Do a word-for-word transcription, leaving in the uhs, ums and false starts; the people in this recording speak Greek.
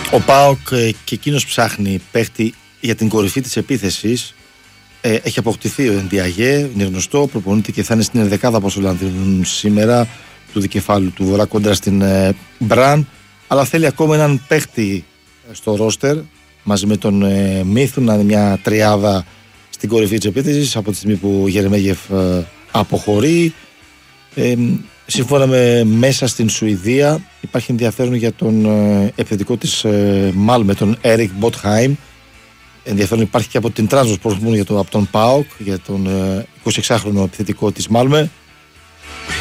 Ο ΠΑΟΚ ε, και εκείνος ψάχνει παίχτη για την κορυφή της επίθεσης. Ε, έχει αποκτηθεί ο Ενδιαγέ, είναι γνωστό, προπονείται και θα είναι στην ενδεκάδα όπως όλα δίνουν σήμερα του δικεφάλου του Βορρά κόντρα στην ε, Μπραν. Αλλά θέλει ακόμα έναν παίχτη στο ρόστερ μαζί με τον ε, Μίθου, να είναι μια τριάδα στην κορυφή της επίθεσης από τη στιγμή που ο Γερεμέγεφ ε, αποχωρεί. Ε, σύμφωνα με μέσα στην Σουηδία υπάρχει ενδιαφέρον για τον ε, επιθετικό της ε, Μάλμε, τον Έρικ Μποτχάιμ. Ενδιαφέρον υπάρχει και από την Τράνσπορ για το, από τον ΠΑΟΚ για τον ε, εικοσιεξάχρονο επιθετικό της Μάλμε.